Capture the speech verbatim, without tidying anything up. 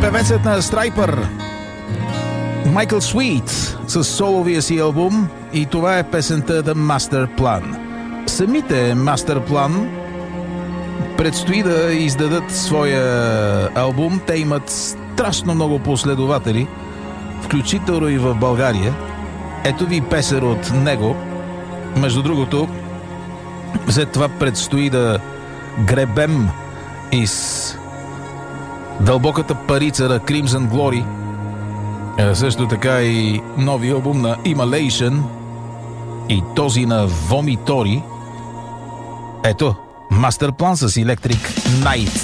Певецът на Страйпър Майкъл Суит с соловия си албум, и това е песента The Master Plan. Самите Master Plan предстои да издадат своя албум. Те имат страшно много последователи, включително и в България. Ето ви песен от него. Между другото, след това предстои да гребем из дълбоката парица на Crimson Glory, също така и нови албум на Immolation и този на Vomitori. Ето, Master Plan с Electric Night.